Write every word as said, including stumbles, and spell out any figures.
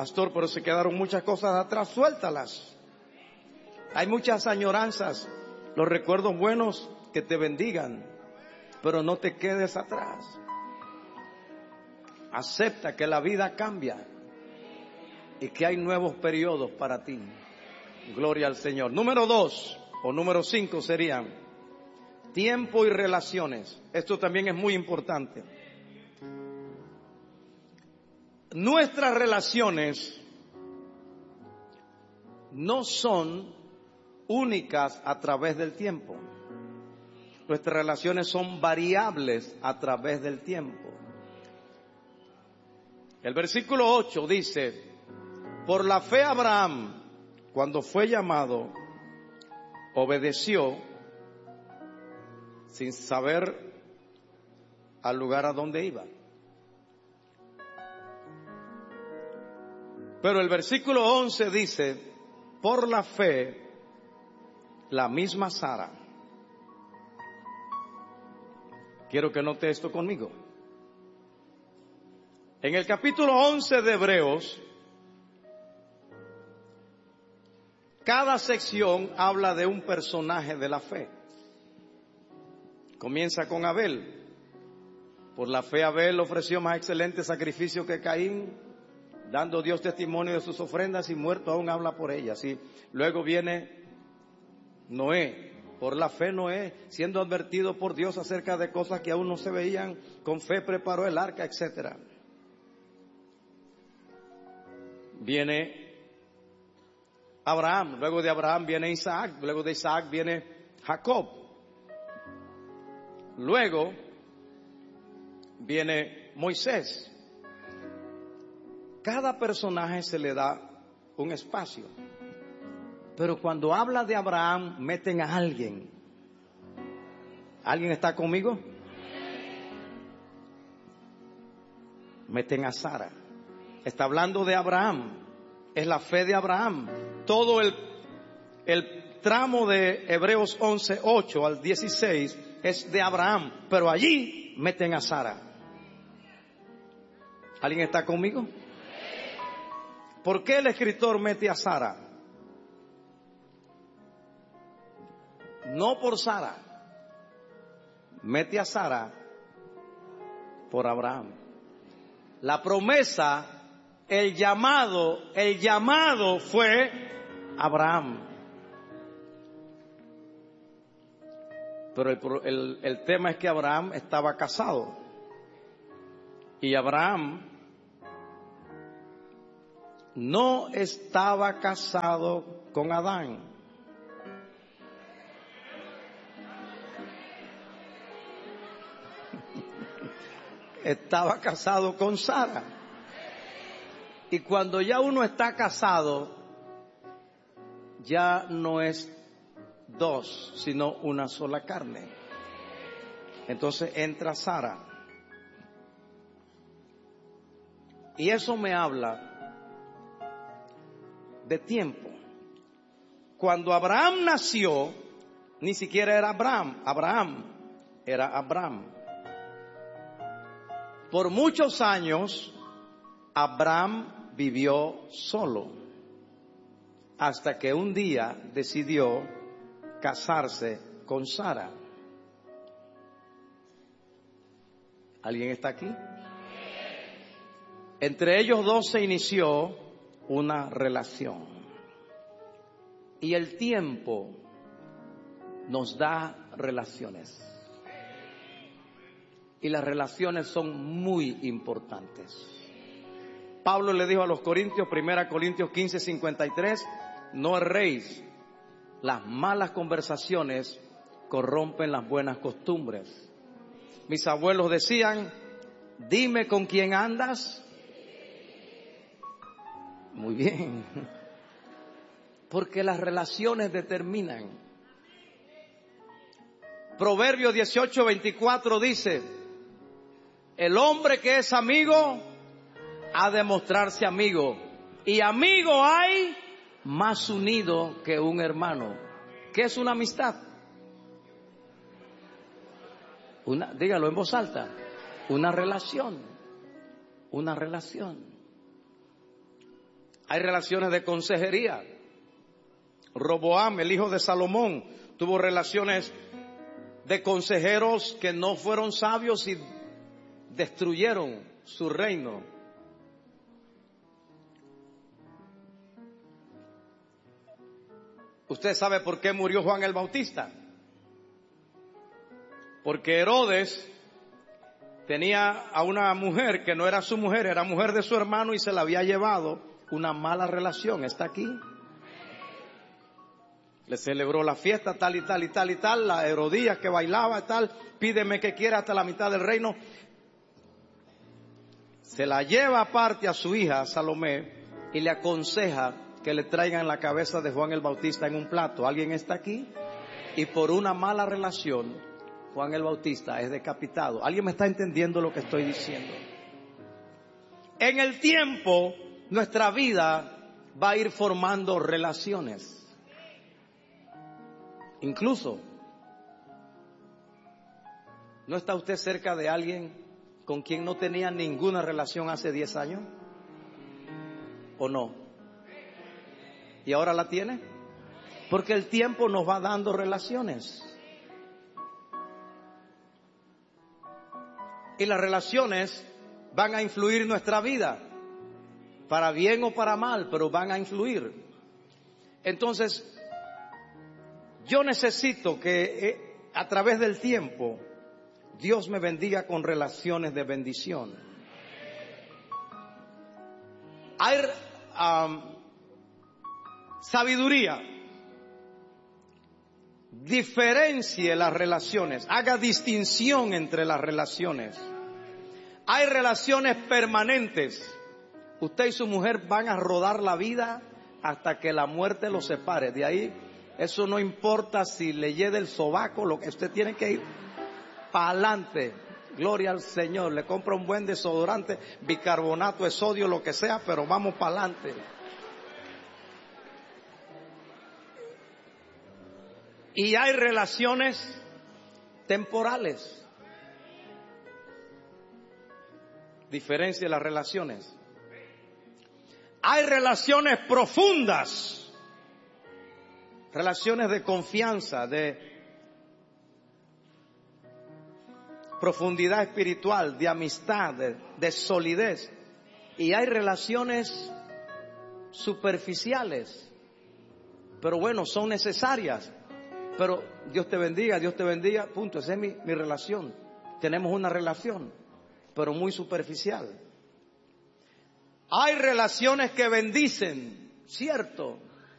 pastor, pero se quedaron muchas cosas atrás, suéltalas. Hay muchas añoranzas, los recuerdos buenos que te bendigan, pero no te quedes atrás. Acepta que la vida cambia y que hay nuevos periodos para ti. Gloria al Señor. Número dos o número cinco serían tiempo y relaciones. Esto también es muy importante. Nuestras relaciones no son únicas a través del tiempo. Nuestras relaciones son variables a través del tiempo. El versículo ocho dice: por la fe Abraham, cuando fue llamado, obedeció sin saber al lugar a donde iba. Pero el versículo once dice: por la fe, la misma Sara. Quiero que note esto conmigo. En el capítulo once de Hebreos, cada sección habla de un personaje de la fe. Comienza con Abel. Por la fe Abel ofreció más excelente sacrificio que Caín, dando Dios testimonio de sus ofrendas, y muerto aún habla por ellas. Y luego viene Noé. Por la fe Noé, siendo advertido por Dios acerca de cosas que aún no se veían, con fe preparó el arca, etcétera. Viene Abraham, luego de Abraham viene Isaac, luego de Isaac viene Jacob. Luego viene Moisés. Cada personaje se le da un espacio. Pero cuando habla de Abraham, meten a alguien. ¿Alguien está conmigo? Meten a Sara. Está hablando de Abraham. Es la fe de Abraham. Todo el, el tramo de Hebreos once, ocho al dieciséis es de Abraham. Pero allí meten a Sara. ¿Alguien está conmigo? ¿Por qué el escritor mete a Sara? No por Sara. Mete a Sara por Abraham. La promesa, el llamado, el llamado fue Abraham. Pero el, el, el tema es que Abraham estaba casado. Y Abraham no estaba casado con Adán. Estaba casado con Sara. Y cuando ya uno está casado, ya no es dos, sino una sola carne. Entonces entra Sara. Y eso me habla de tiempo. Cuando Abraham nació, ni siquiera era Abraham, Abraham era Abraham. Por muchos años, Abraham vivió solo, hasta que un día decidió casarse con Sara. ¿Alguien está aquí? Entre ellos dos se inició una relación. Y el tiempo nos da relaciones. Y las relaciones son muy importantes. Pablo le dijo a los Corintios, primera Corintios quince, cincuenta y tres, no erréis, las malas conversaciones corrompen las buenas costumbres. Mis abuelos decían, dime con quién andas. Muy bien. Porque las relaciones determinan. Proverbios dieciocho, veinticuatro dice, el hombre que es amigo ha de mostrarse amigo, y amigo hay más unido que un hermano. ¿Qué es una amistad? Una, dígalo en voz alta. Una relación. Una relación. Hay relaciones de consejería. Roboam, el hijo de Salomón, tuvo relaciones de consejeros que no fueron sabios y destruyeron su reino. ¿Usted sabe por qué murió Juan el Bautista? Porque Herodes tenía a una mujer que no era su mujer, era mujer de su hermano y se la había llevado una mala relación. ¿Está aquí? Le celebró la fiesta tal y tal y tal y tal, la Herodías que bailaba y tal, pídeme que quiera hasta la mitad del reino. Se la lleva aparte a su hija Salomé y le aconseja que le traigan la cabeza de Juan el Bautista en un plato. ¿Alguien está aquí? Y por una mala relación, Juan el Bautista es decapitado. ¿Alguien me está entendiendo lo que estoy diciendo? En el tiempo, nuestra vida va a ir formando relaciones. Incluso, ¿no está usted cerca de alguien con quien no tenía ninguna relación hace diez años? ¿O no? ¿Y ahora la tiene? Porque el tiempo nos va dando relaciones. Y las relaciones van a influir en nuestra vida, para bien o para mal, pero van a influir. Entonces, yo necesito que eh, a través del tiempo Dios me bendiga con relaciones de bendición. Hay um, sabiduría. Diferencie las relaciones, haga distinción entre las relaciones. Hay relaciones permanentes. Usted y su mujer van a rodar la vida hasta que la muerte los separe. De ahí, eso no importa si le lleve el sobaco, lo que usted tiene que ir para adelante. Gloria al Señor. Le compra un buen desodorante, bicarbonato de sodio, lo que sea, pero vamos para adelante. Y hay relaciones temporales. Diferencia las relaciones. Hay relaciones profundas, relaciones de confianza, de profundidad espiritual, de amistad, de, de solidez. Y hay relaciones superficiales, pero bueno, son necesarias. Pero Dios te bendiga, Dios te bendiga, punto. Esa es mi, mi relación. Tenemos una relación, pero muy superficial. Hay relaciones que bendicen, cierto,